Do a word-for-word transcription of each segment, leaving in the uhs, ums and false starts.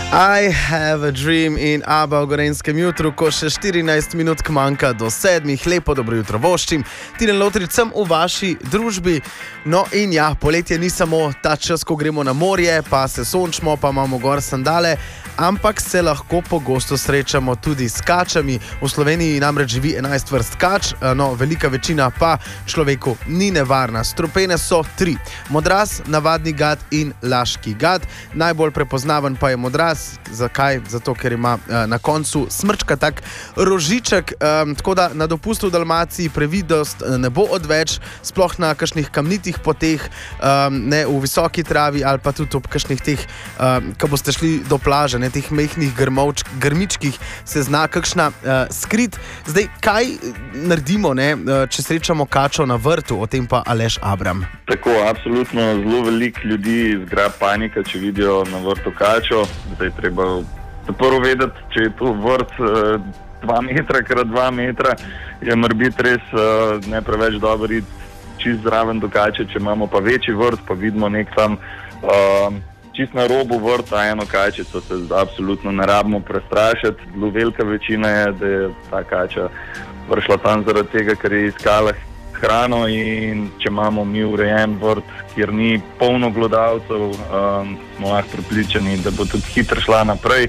I have a dream in Abba v Gorenjskem jutru, ko še štirinajst minut manjka do sedmih. Lepo dobro jutro voščim. Tilen Lotrič sem v vaši družbi. No in ja, poletje ni samo ta čas, ko gremo na morje, pa se sončimo, pa imamo gor sandale, ampak se lahko pogosto srečamo tudi s kačami. V Sloveniji namreč živi enajst vrst kač, no velika večina pa človeku ni nevarna. Strupene so tri. Modraz, navadni gad in laški gad. Najbolj prepoznaven pa je modraz. Zakaj? Zato, ker ima uh, na koncu smrčka tak rožiček, um, tako da na dopustu v Dalmaciji previdnost ne bo odveč, sploh na kakšnih kamnitih poteh, um, ne v visoki travi ali pa tudi ob kakšnih teh, um, ko boste šli do plaže, ne, teh mehnih grmovč, grmičkih se zna kakšna uh, skrit. Zdaj, kaj naredimo, ne, če srečamo kačo na vrtu, o tem pa Aleš Abram. Tako, absolutno, zelo veliko ljudi zgra panika, če vidijo na vrtu kačo. Zdaj je treba prvo vedeti, če je to vrt uh, dva metra krat dva metra, je morbiti res uh, ne preveč dobro iti čist zraven do kače. Če imamo pa večji vrt, pa vidimo nek tam uh, čist na robu vrta eno kačico, se absolutno ne rabimo prestrašiti. Zelo velika večina je, da je ta kača vršla tam zaradi tega, ker je iskala hrano, in če imamo mi urejen vrt, kjer ni polno glodavcev, um, smo lahko prepričani, da bo tudi hitro šla naprej.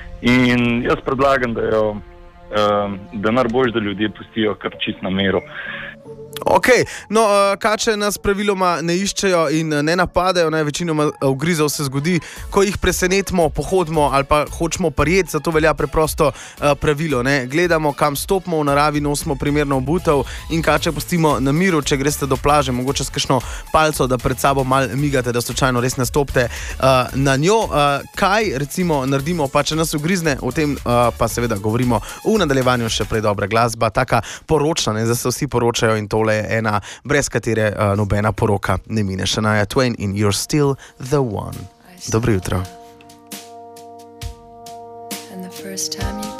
In jaz predlagam, da jo um, denar boš, da ljudje pustijo kar čist na mero. Ok, no, kače nas praviloma ne iščejo in ne napadajo, ne, večinoma ugrizov se zgodi, ko jih presenetimo, pohodimo ali pa hočemo prijeti, zato velja preprosto uh, pravilo, ne. Gledamo, kam stopimo v naravi, nosimo primerno obutev in kače pustimo na miru, če greste do plaže, mogoče s kakšno palco, da pred sabo malo migate, da slučajno res ne stopite uh, na njo. Uh, kaj recimo naredimo, pa če nas ugrizne, o tem uh, pa seveda govorimo v nadaljevanju, še prej dobra glasba, taka poročna, ne, da se vsi poročajo, in tole je ena, brez katere uh, nobena poroka ne mine. Shania Twain in You're Still the One. Dobro jutro. And the first time you